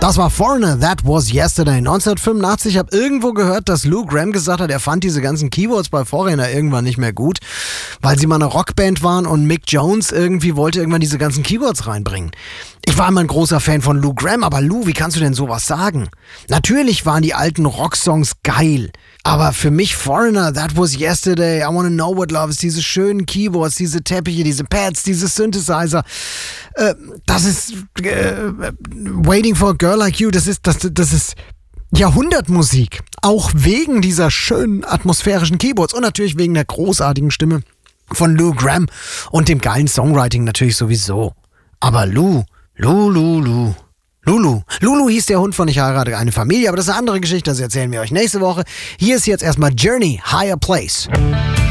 Das war Foreigner, That Was Yesterday. 1985, ich habe irgendwo gehört, dass Lou Gramm gesagt hat, er fand diese ganzen Keyboards bei Foreigner irgendwann nicht mehr gut, weil sie mal eine Rockband waren und Mick Jones irgendwie wollte irgendwann diese ganzen Keyboards reinbringen. Ich war immer ein großer Fan von Lou Gramm, aber Lou, wie kannst du denn sowas sagen? Natürlich waren die alten Rocksongs geil, aber für mich Foreigner, That Was Yesterday, I Wanna Know What Love Is, diese schönen Keyboards, diese Teppiche, diese Pads, diese Synthesizer, das ist Waiting for a Girl Like You, das ist Jahrhundertmusik. Auch wegen dieser schönen atmosphärischen Keyboards und natürlich wegen der großartigen Stimme von Lou Gramm und dem geilen Songwriting natürlich sowieso. Aber Lulu hieß der Hund von Ich heirate eine Familie, aber das ist eine andere Geschichte, das erzählen wir euch nächste Woche. Hier ist jetzt erstmal Journey, Higher Place.